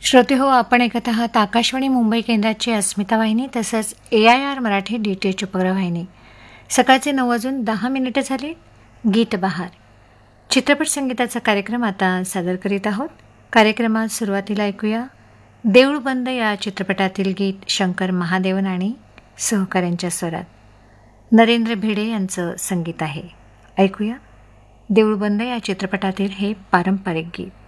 श्रोते हो, आपण ऐकत आहात आकाशवाणी मुंबई केंद्राची अस्मिता वाहिनी तसंच AIR मराठी DTH उपग्रहवाहिनी. सकाळचे 9 वाजून 10 मिनिटं झाले. गीत बहार चित्रपट संगीताचा कार्यक्रम आता सादर करीत आहोत. कार्यक्रमात सुरुवातीला ऐकूया देऊळ बंद या चित्रपटातील गीत शंकर महादेवन आणि सहकाऱ्यांच्या स्वरात. नरेंद्र भिडे यांचं संगीत आहे. ऐकूया देऊळ बंद या चित्रपटातील हे पारंपरिक गीत.